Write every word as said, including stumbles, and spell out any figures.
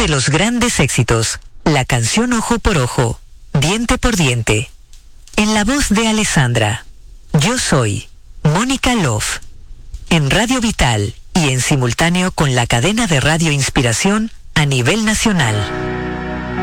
de los grandes éxitos, la canción Ojo por Ojo, Diente por Diente. En la voz de Alessandra, yo soy Mónica Love. En Radio Vital y en simultáneo con la cadena de Radio Inspiración a nivel nacional.